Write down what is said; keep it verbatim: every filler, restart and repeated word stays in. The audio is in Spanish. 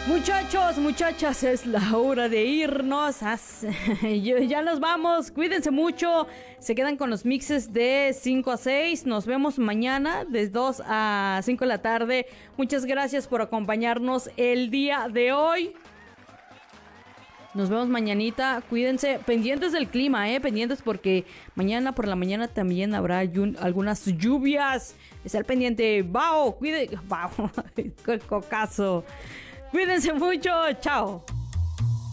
Muchachos, muchachas, es la hora de irnos. Ya nos vamos. Cuídense mucho. Se quedan con los mixes de cinco a seis. Nos vemos mañana de dos a cinco de la tarde. Muchas gracias por acompañarnos el día de hoy. Nos vemos mañanita. Cuídense. Pendientes del clima, eh. Pendientes porque mañana por la mañana también habrá yun- algunas lluvias. Estar pendiente. Bao. Cuide. Bao. Cocazo. Cuídense mucho. Chao.